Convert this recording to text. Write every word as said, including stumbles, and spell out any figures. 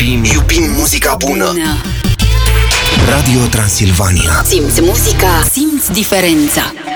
iubim, iubim muzica bună. bună. Radio Transilvania. Simți muzica, simți diferența.